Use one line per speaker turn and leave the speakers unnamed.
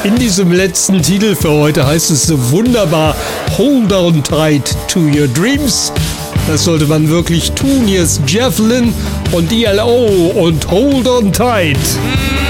In diesem letzten Titel für heute heißt es so wunderbar: Hold on tight to your dreams. Das sollte man wirklich tun. Hier ist Jeff Lynne und ELO und Hold on tight.